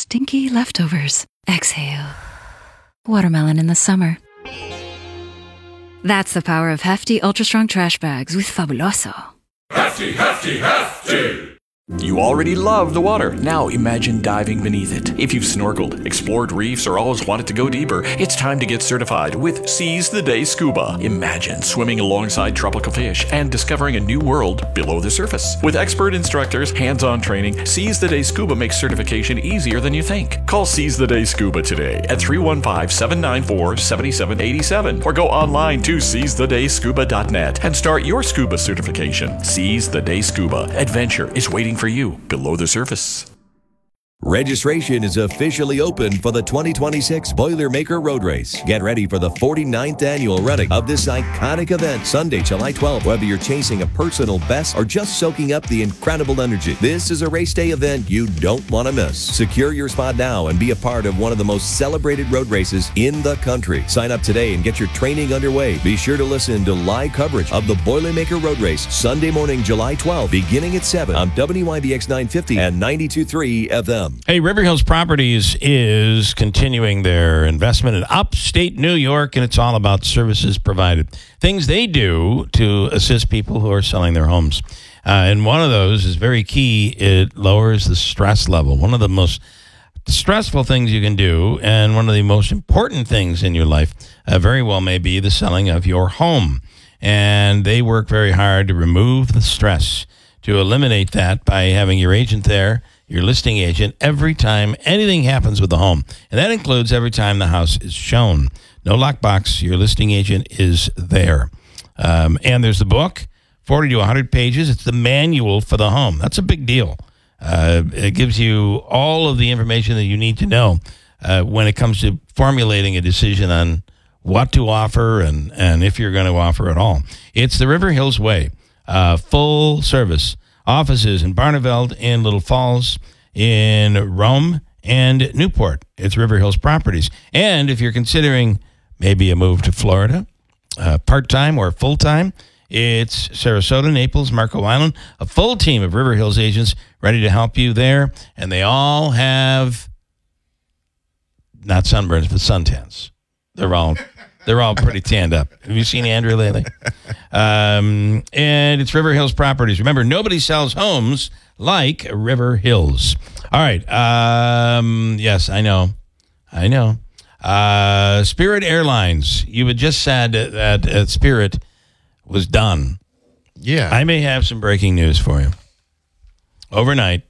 stinky leftovers. Exhale. Watermelon in the summer. That's the power of hefty, ultra-strong trash bags with Fabuloso. Hefty, hefty, hefty! You already love the water. Now imagine diving beneath it. If you've snorkeled, explored reefs, or always wanted to go deeper, it's time to get certified with Seize the Day Scuba. Imagine swimming alongside tropical fish and discovering a new world below the surface. With expert instructors, hands-on training, Seize the Day Scuba makes certification easier than you think. Call Seize the Day Scuba today at 315-794-7787 or go online to seizethedayscuba.net and start your scuba certification. Seize the Day Scuba. Adventure is waiting for you below the surface. Registration is officially open for the 2026 Boilermaker Road Race. Get ready for the 49th annual running of this iconic event, Sunday, July 12th. Whether you're chasing a personal best or just soaking up the incredible energy, this is a race day event you don't want to miss. Secure your spot now and be a part of one of the most celebrated road races in the country. Sign up today and get your training underway. Be sure to listen to live coverage of the Boilermaker Road Race Sunday morning, July 12th, beginning at 7 on WYBX 950 and 92.3 FM. Hey, River Hills Properties is continuing their investment in upstate New York, and it's all about services provided. Things they do to assist people who are selling their homes. And one of those is very key. It lowers the stress level. One of the most stressful things you can do, and one of the most important things in your life, very well may be the selling of your home. And they work very hard to remove the stress, to eliminate that by having your agent there, your listing agent, every time anything happens with the home. And that includes every time the house is shown. No lockbox, your listing agent is there. And there's the book, 40 to 100 pages. It's the manual for the home. That's a big deal. It gives you all of the information that you need to know when it comes to formulating a decision on what to offer and if you're going to offer at all. It's the River Hills Way, full service. Offices in Barneveld, in Little Falls, in Rome, and Newport. It's River Hills Properties. And if you're considering maybe a move to Florida, part-time or full-time, it's Sarasota, Naples, Marco Island, a full team of River Hills agents ready to help you there. And they all have, not sunburns, but suntans. They're all pretty tanned up. Have you seen Andrew lately? And it's River Hills Properties. Remember, nobody sells homes like River Hills. All right. Yes, I know. Spirit Airlines. You had just said that Spirit was done. Yeah. I may have some breaking news for you. Overnight,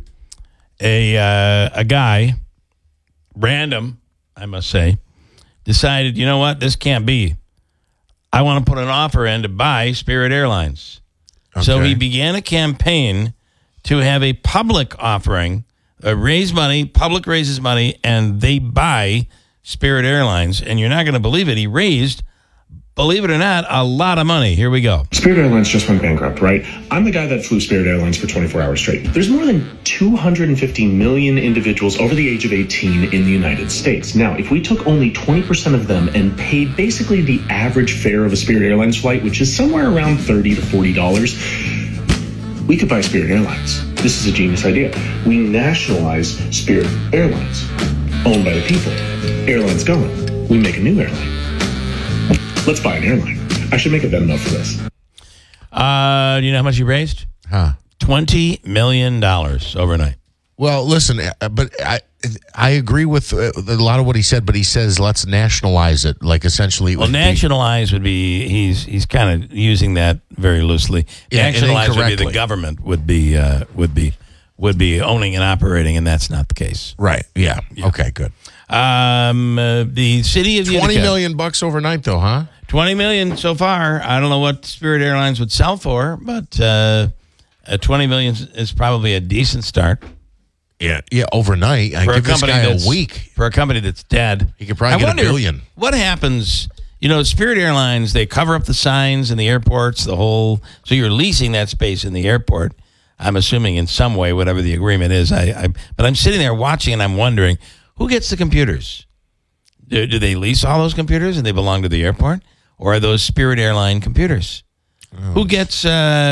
a guy, random, I must say, decided, you know what, this can't be. I want to put an offer in to buy Spirit Airlines. Okay. So he began a campaign to have a public offering, raise money, public raises money, and they buy Spirit Airlines. And you're not going to believe it. He raised, believe it or not, a lot of money. Here we go. Spirit Airlines just went bankrupt, right? I'm the guy that flew Spirit Airlines for 24 hours straight. There's more than 250 million individuals over the age of 18 in the United States. Now, if we took only 20% of them and paid basically the average fare of a Spirit Airlines flight, which is somewhere around $30 to $40, we could buy Spirit Airlines. This is a genius idea. We nationalize Spirit Airlines, owned by the people. Airlines going. We make a new airline. Let's buy an airline. I should make a Venmo for this. Do you know how much he raised? $20 million overnight. Well, listen, but I agree with a lot of what he said, but he says let's nationalize it, like essentially. Nationalize would be he's kind of using that very loosely. Yeah, nationalize would be the government would be owning and operating, and that's not the case. Right. Yeah. Okay. Good. The city of Utica, $20 million overnight, though, huh? $20 million so far. I don't know what Spirit Airlines would sell for, but $20 million is probably a decent start. Yeah, overnight. I give this guy a week. For a company that's dead. He could probably get $1 billion. What happens, Spirit Airlines, they cover up the signs in the airports, so you're leasing that space in the airport, I'm assuming in some way, whatever the agreement is. But I'm sitting there watching and I'm wondering, who gets the computers? Do they lease all those computers and they belong to the airport? Or are those Spirit Airline computers? Who gets,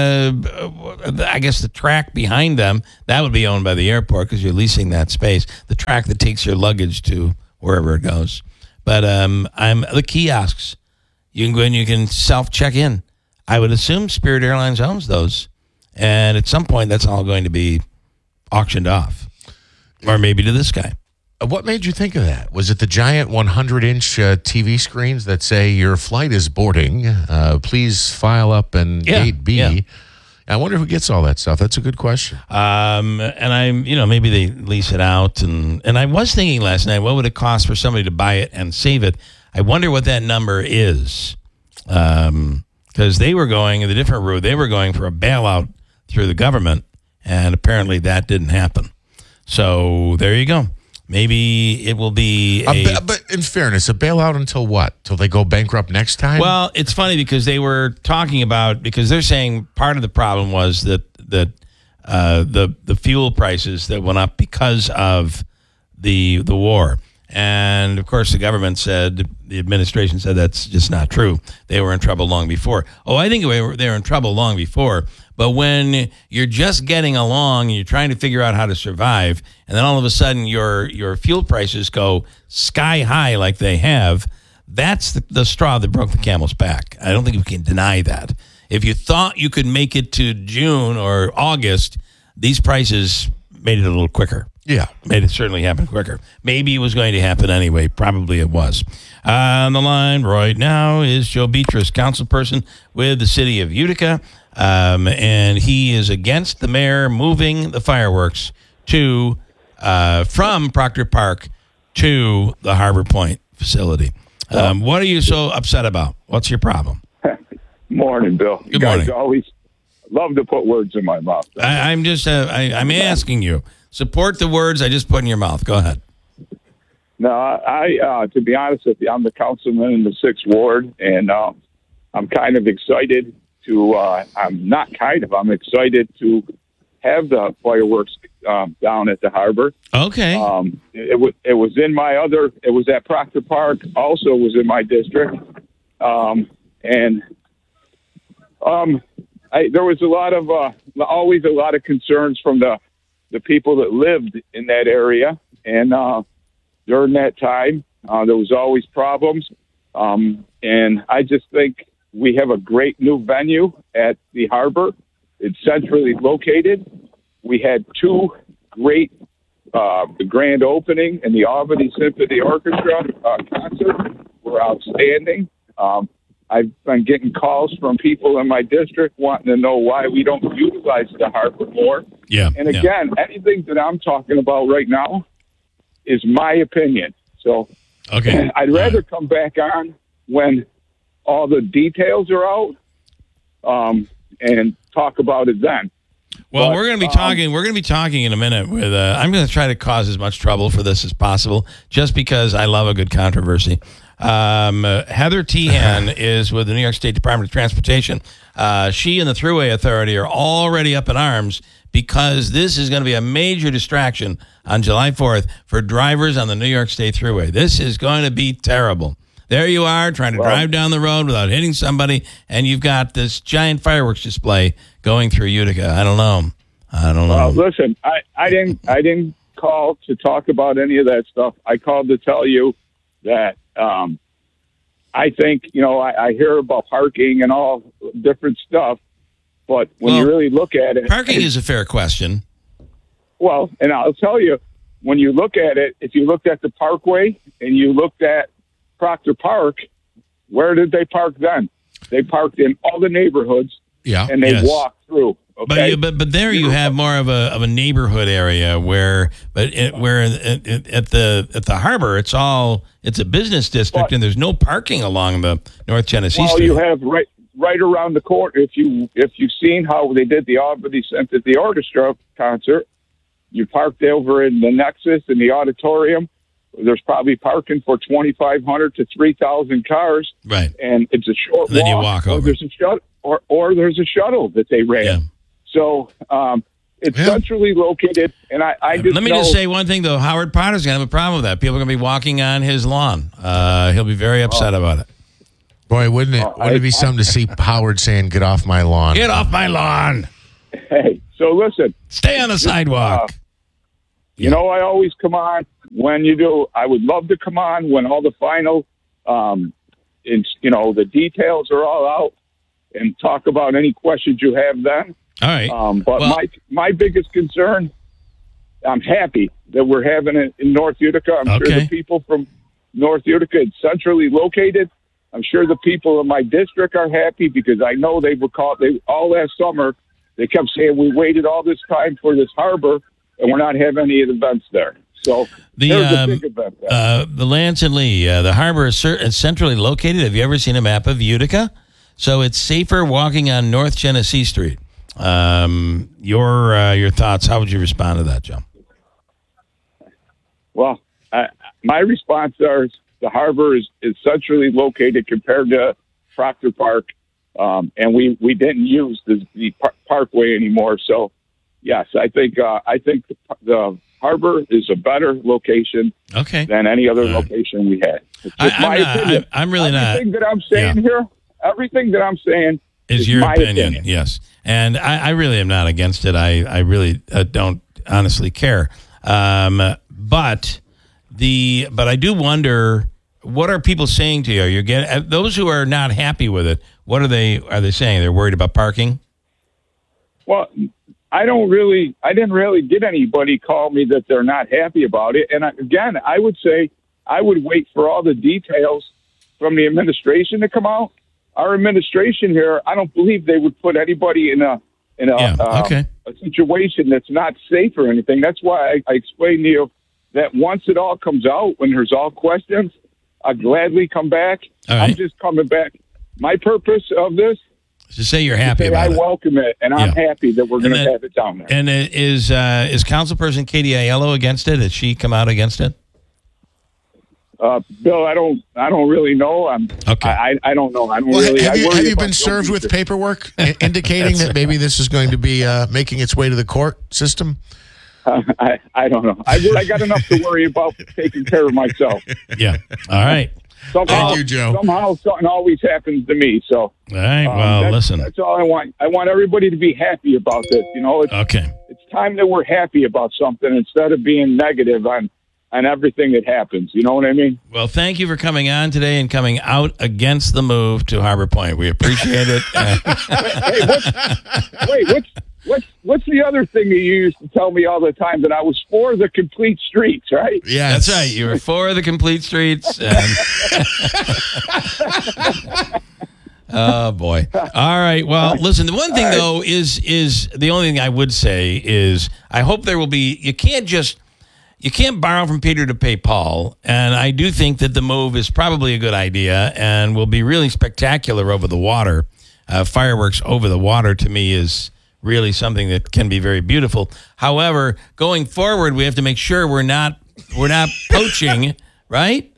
I guess, the track behind them? That would be owned by the airport because you're leasing that space. The track that takes your luggage to wherever it goes. But I'm the kiosks. You can go in, you can self-check in. I would assume Spirit Airlines owns those. And at some point, that's all going to be auctioned off. Or maybe to this guy. What made you think of that? Was it the giant 100-inch TV screens that say your flight is boarding? Please file up in gate B. Yeah. I wonder who gets all that stuff. That's a good question. And maybe they lease it out. And I was thinking last night, what would it cost for somebody to buy it and save it? I wonder what that number is. Because they were going in the different route. They were going for a bailout through the government. And apparently that didn't happen. So there you go. Maybe it will be but in fairness, a bailout until what? Till they go bankrupt next time? Well, it's funny because they were talking about, because they're saying part of the problem was that the fuel prices that went up because of the war. And, of course, the government said, the administration said that's just not true. They were in trouble long before. Oh, I think they were in trouble long before. But when you're just getting along and you're trying to figure out how to survive, and then all of a sudden your fuel prices go sky high like they have, that's the straw that broke the camel's back. I don't think we can deny that. If you thought you could make it to June or August, these prices made it a little quicker. Yeah. Made it certainly happen quicker. Maybe it was going to happen anyway. Probably it was. On the line right now is Joe Beatrice, councilperson with the city of Utica. And he is against the mayor moving the fireworks from Proctor Park to the Harbor Point facility. What are you so upset about? What's your problem? Morning, Bill. Good morning. You guys always love to put words in my mouth. I'm asking you. Support the words I just put in your mouth. Go ahead. No, I to be honest with you, I'm the councilman in the 6th Ward, and I'm kind of excited I'm excited to have the fireworks down at the harbor. Okay. It was at Proctor Park, also was in my district. There was always a lot of concerns from the people that lived in that area. And during that time, there was always problems. And I just think we have a great new venue at the harbor. It's centrally located. We had two great, the grand opening and the Albany Symphony Orchestra concert were outstanding. I've been getting calls from people in my district wanting to know why we don't utilize the harbor more. Yeah. And again, anything that I'm talking about right now is my opinion. So okay. I'd rather come back on when all the details are out and talk about it then. Well, we're going to be talking. We're going to be talking in a minute with. I'm going to try to cause as much trouble for this as possible, just because I love a good controversy. Heather Tehan is with the New York State Department of Transportation. She and the Thruway Authority are already up in arms because this is going to be a major distraction on July 4th for drivers on the New York State Thruway. This is going to be terrible. There you are trying to drive down the road without hitting somebody, and you've got this giant fireworks display going through Utica. I don't know. Well, listen, I didn't call to talk about any of that stuff. I called to tell you that I think, I hear about parking and all different stuff, but when you really look at it... Parking is a fair question. Well, and I'll tell you, when you look at it, if you looked at the Parkway and you looked at Proctor Park, where did they park then? They parked in all the neighborhoods, and they walked through. Okay? But there you have more of a neighborhood area where at the harbor it's a business district, and there's no parking along the North Genesee Street. You have right around the corner. If you've seen how they did the Albany Symphony Orchestra concert, you parked over in the Nexus in the auditorium. There's probably parking for 2,500 to 3,000 cars, right? And it's a short walk. Then you walk over. Or there's a shuttle that they ran. Yeah. So it's centrally located, and I just let me just say one thing though. Howard Potter's gonna have a problem with that. People are gonna be walking on his lawn. He'll be very upset about it. Boy, wouldn't it be something to see Howard saying, "Get off my lawn"? Get off my lawn. Hey, so listen. Stay on the sidewalk. You know, I always come on when you do. I would love to come on when all the final, the details are all out and talk about any questions you have then. All right. But my biggest concern, I'm happy that we're having it in North Utica. I'm sure the people from North Utica, it's centrally located. I'm sure the people in my district are happy because I know they all last summer. They kept saying we waited all this time for this harbor, and we're not having any of the events there. So there's a big event there. The Lance and Lee, the harbor is centrally located. Have you ever seen a map of Utica? So it's safer walking on North Genesee Street. Your thoughts? How would you respond to that, Joe? Well, my response is the harbor is centrally located compared to Proctor Park. And we didn't use the parkway anymore. So, yes, I think the harbor is a better location than any other location we had. It's just my opinion. I'm really not. Everything that I'm saying here, everything that I'm saying is your opinion. Yes, and I really am not against it. I really don't honestly care. But I do wonder. What are people saying to you? You're getting those who are not happy with it. What are they saying? They're worried about parking? Well, I didn't really get anybody call me that they're not happy about it. And again, I would say I would wait for all the details from the administration to come out. Our administration here, I don't believe they would put anybody in a situation that's not safe or anything. That's why I explained to you that once it all comes out, when there's all questions, I'd gladly come back. Right. I'm just coming back. My purpose of this is to say you're happy about it. I welcome it, and I'm happy that we're going to have it down there. And is Councilperson Katie Aiello against it? Has she come out against it? Bill, I don't really know. I don't know. I don't really. Have you been served with paperwork indicating that maybe this is going to be making its way to the court system? I don't know. I got enough to worry about taking care of myself. Yeah. All right. Somehow, Thank you, Joe. Somehow something always happens to me. So, all right. Well, listen. That's all I want. I want everybody to be happy about this. You know, it's time that we're happy about something instead of being negative on everything that happens. You know what I mean? Well, thank you for coming on today and coming out against the move to Harbor Point. We appreciate it. What's the other thing that you used to tell me all the time, that I was for the complete streets, right? Yeah, that's right. You were for the complete streets. Oh, boy. All right. Well, listen, the one thing, though, is the only thing I would say is I hope there will be, you can't borrow from Peter to pay Paul. And I do think that the move is probably a good idea and will be really spectacular over the water. Fireworks over the water, to me, is really something that can be very beautiful. However, going forward, we have to make sure we're not poaching, right?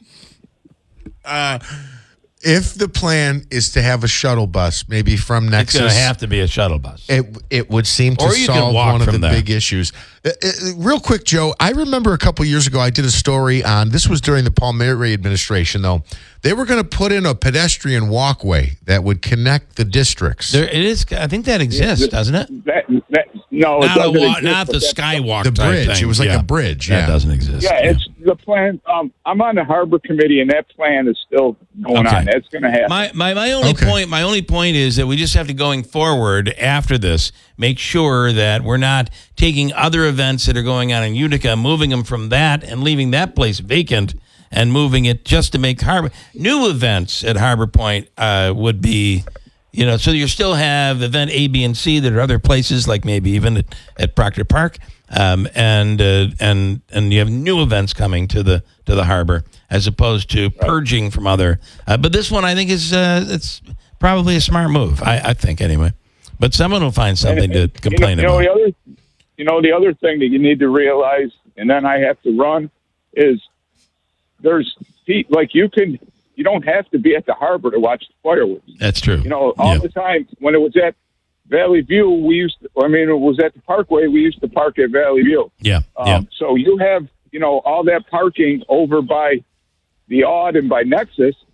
If the plan is to have a shuttle bus, maybe from Nexus, it's going to have to be a shuttle bus. It would seem to solve one of the big issues. Real quick, Joe, I remember a couple years ago I did a story on, this was during the Palmieri administration, though. They were going to put in a pedestrian walkway that would connect the districts. There it is. I think that exists, doesn't it? No, it doesn't exist, not the skywalk. The bridge. Thing. It was like a bridge. That doesn't exist. Yeah, it's the plan. I'm on the harbor committee, and that plan is still going on. That's going to happen. My only point is that we just have to, going forward after this, make sure that we're not taking other events that are going on in Utica, moving them from that and leaving that place vacant and moving it just to make harbor. New events at Harbor Point would be, so you still have event A, B, and C that are other places, like maybe even at Proctor Park, and you have new events coming to the harbor as opposed to purging from other. But this one, I think, is it's probably a smart move. I think anyway. But someone will find something to complain about. The other thing that you need to realize, and then I have to run, is there's like you don't have to be at the harbor to watch the fireworks. That's true. All the time when it was at Valley View, it was at the Parkway, we used to park at Valley View. Yeah. So you have, all that parking over by the Aud and by Nexus.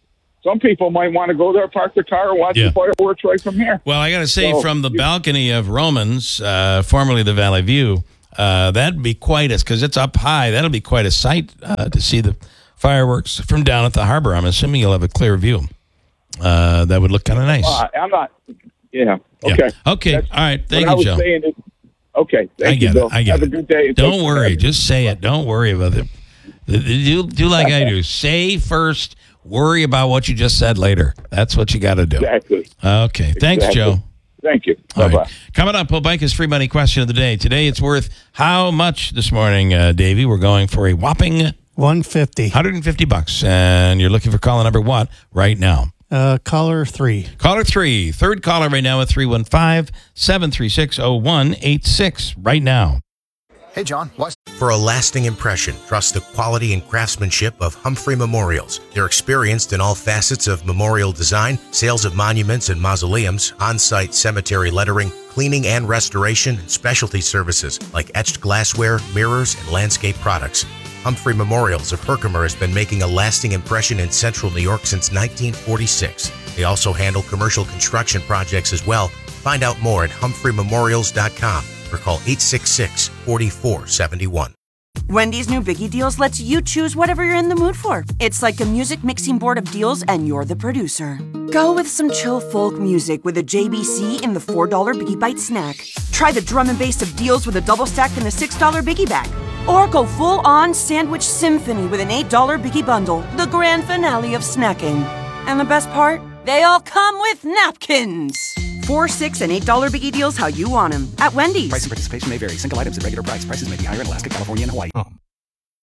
some people might want to go there, park their car, and watch the fireworks right from here. Well, I got to say, from the balcony of Romans, formerly the Valley View, that'd be quite because it's up high. That'll be quite a sight to see the fireworks from down at the harbor. I'm assuming you'll have a clear view. That would look kind of nice. I'm not. Yeah. Okay. Yeah. Okay. All right. Thank you, Joe. Okay. Thank you, Bill. Have a good day. Don't worry. Just say it. Don't worry about it. Do like I do. Say first. Worry about what you just said later. That's what you got to do. Exactly. Okay. Thanks, Joe. Thank you. Bye-bye. Right. Coming up, Pobika's free money question of the day. Today it's worth how much this morning, Davey? We're going for a whopping $150. And you're looking for caller number what right now? Caller 3. Caller 3. Third caller right now at 315-736-0186 right now. Hey, John. For a lasting impression, trust the quality and craftsmanship of Humphrey Memorials. They're experienced in all facets of memorial design, sales of monuments and mausoleums, on-site cemetery lettering, cleaning and restoration, and specialty services like etched glassware, mirrors, and landscape products. Humphrey Memorials of Herkimer has been making a lasting impression in central New York since 1946. They also handle commercial construction projects as well. Find out more at humphrey-memorials.com or call 866-4471. Wendy's new Biggie Deals lets you choose whatever you're in the mood for. It's like a music mixing board of deals, and you're the producer. Go with some chill folk music with a JBC in the $4 Biggie Bite snack. Try the drum and bass of deals with a double stack in the $6 Biggie Bag. Or go full-on sandwich symphony with an $8 Biggie Bundle, the grand finale of snacking. And the best part? They all come with napkins. $4, $6, and $8 Biggie Deals how you want them at Wendy's. Price and participation may vary. Single items at regular price. Prices may be higher in Alaska, California, and Hawaii.